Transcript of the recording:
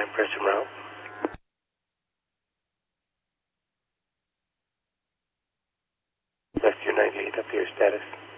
9, press en route. Left 298, up to your status.